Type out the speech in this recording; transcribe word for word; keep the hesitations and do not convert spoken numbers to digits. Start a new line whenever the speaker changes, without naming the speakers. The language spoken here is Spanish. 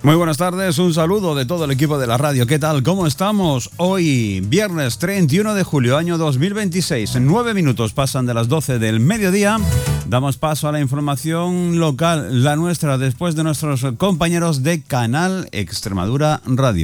Muy buenas tardes, un saludo de todo el equipo de la radio. ¿Qué tal? ¿Cómo estamos? Hoy, viernes treinta y uno de julio, año dos mil veintiséis. En nueve minutos pasan de las doce del mediodía. Damos paso a la información local, la nuestra, después de nuestros compañeros de Canal Extremadura Radio.